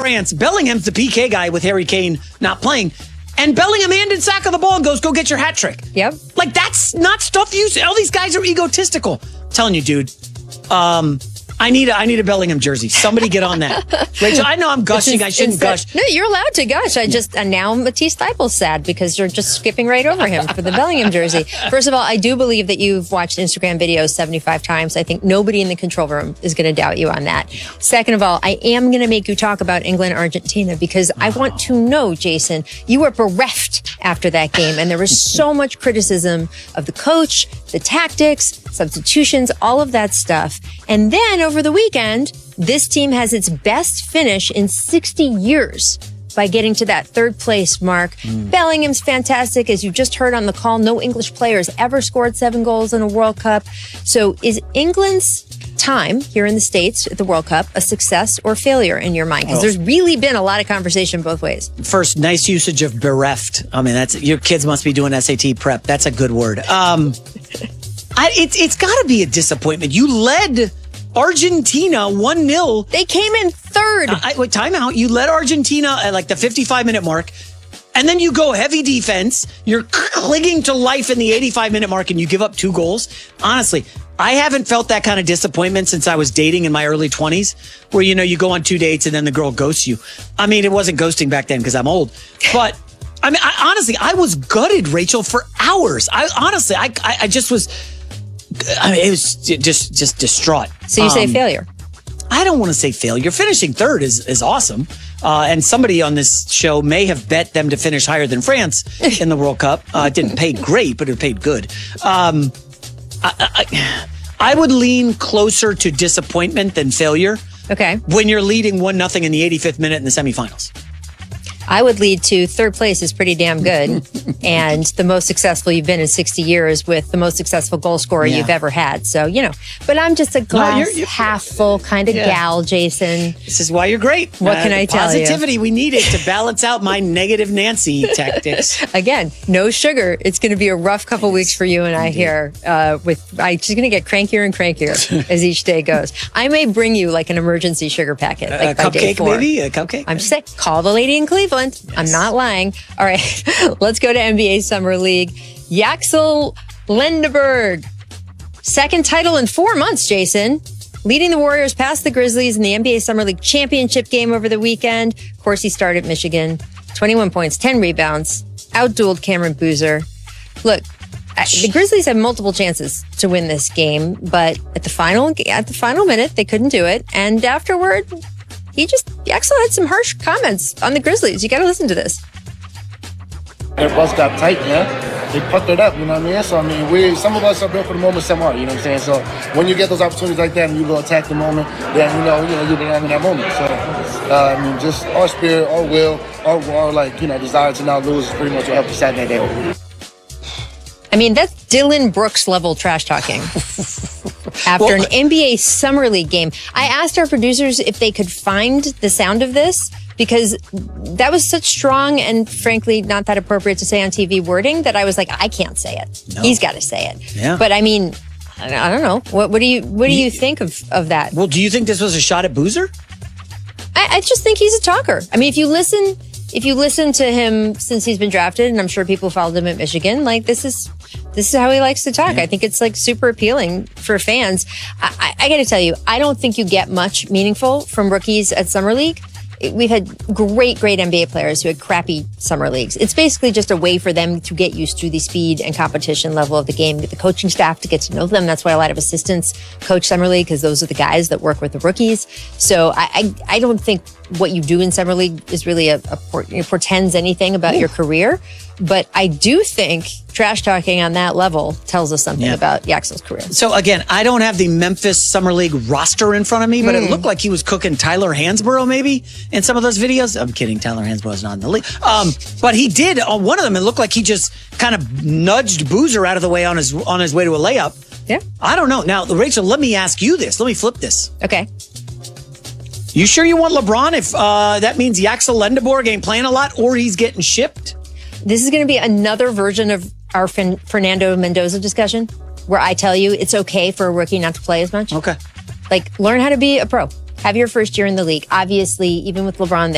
France. Bellingham's the PK guy with Harry Kane not playing. And Bellingham handed Saka the ball and goes, go get your hat trick. Yep. Like, that's not stuff you say. All these guys are egotistical. I'm telling you, dude. I need a Bellingham jersey. Somebody get on that. Rachel, I know I'm gushing. I shouldn't gush. No, you're allowed to gush. And now Matisse Theipel's sad because you're just skipping right over him for the Bellingham jersey. First of all, I do believe that you've watched Instagram videos 75 times. I think nobody in the control room is going to doubt you on that. Second of all, I am going to make you talk about England-Argentina because I want to know, Jason, you were bereft after that game. And there was so much criticism of the coach, the tactics, substitutions, all of that stuff. And then over the weekend, this team has its best finish in 60 years by getting to that third place mark. Bellingham's fantastic. As you just heard on the call, no English players ever scored 7 goals in a World Cup. So is England's time here in the States at the World Cup a success or failure in your mind? Because there's really been a lot of conversation both ways. First, nice usage of bereft. I mean, that's your kids must be doing SAT prep. That's a good word. It's got to be a disappointment. You led Argentina 1-0. They came in third. Wait, timeout. You led Argentina at like the 55-minute mark. And then you go heavy defense. You're clinging to life in the 85-minute mark and you give up 2 goals. Honestly, I haven't felt that kind of disappointment since I was dating in my early 20s where, you go on 2 dates and then the girl ghosts you. I mean, it wasn't ghosting back then because I'm old. But, I mean, honestly, I was gutted, Rachel, for hours. I just was... I mean, it was just distraught. So you say failure? I don't want to say failure. Finishing third is awesome. And somebody on this show may have bet them to finish higher than France in the World Cup. It didn't pay great, but it paid good. I would lean closer to disappointment than failure. Okay. When you're leading 1-0 in the 85th minute in the semifinals. I would lead to third place is pretty damn good. And the most successful you've been in 60 years with the most successful goal scorer you've ever had. So, but I'm just a glass half full kind of gal, Jason. This is why you're great. What can I tell you? Positivity, we need it to balance out my negative Nancy tactics. Again, no sugar. It's going to be a rough couple weeks for you and I here. I'm just going to get crankier and crankier as each day goes. I may bring you like an emergency sugar packet. Like a cupcake, maybe? A cupcake? I'm sick. Call the lady in Cleveland. Yes. I'm not lying. All right, let's go to NBA Summer League. Yaxel Lendeberg, second title in 4 months, Jason. Leading the Warriors past the Grizzlies in the NBA Summer League championship game over the weekend. Of course, he started Michigan. 21 points, 10 rebounds. Outdueled Cameron Boozer. Look, the Grizzlies had multiple chances to win this game, but at the final minute, they couldn't do it. And afterward... Yaxel had some harsh comments on the Grizzlies. You got to listen to this. Their bus got tight, man. They pucked it up, you know what I mean? So, I mean, some of us are built for the moment, some aren't, you know what I'm saying? So, when you get those opportunities like that and you go attack the moment, then, you belong in that moment. So, I mean, just our spirit, our will, our desire to not lose is pretty much what helped us out that day. I mean, that's Dylan Brooks level trash talking. After an NBA Summer League game. I asked our producers if they could find the sound of this because that was such strong and frankly not that appropriate to say on TV wording that I was like, I can't say it. No. He's got to say it. Yeah. But I mean, I don't know. What do you think of that? Well, do you think this was a shot at Boozer? I just think he's a talker. I mean, if you listen to him since he's been drafted, and I'm sure people followed him at Michigan, like this is how he likes to talk. Yeah. I think it's like super appealing for fans. I got to tell you, I don't think you get much meaningful from rookies at Summer League. We've had great NBA players who had crappy summer leagues. It's basically just a way for them to get used to the speed and competition level of the game, get the coaching staff to get to know them. That's why a lot of assistants coach Summer League because those are the guys that work with the rookies. So I don't think what you do in Summer League is really portends anything about your career. But I do think trash talking on that level tells us something about Yaxel's career. So again, I don't have the Memphis Summer League roster in front of me, but it looked like he was cooking Tyler Hansborough maybe in some of those videos. I'm kidding. Tyler Hansborough's not in the league. But he did on one of them. It looked like he just kind of nudged Boozer out of the way on his way to a layup. Yeah. I don't know. Now, Rachel, let me ask you this. Let me flip this. Okay. You sure you want LeBron if that means Yaxel Lendeborg ain't playing a lot or he's getting shipped? This is going to be another version of our Fernando Mendoza discussion where I tell you it's okay for a rookie not to play as much. Okay. Like, learn how to be a pro. Have your first year in the league. Obviously, even with LeBron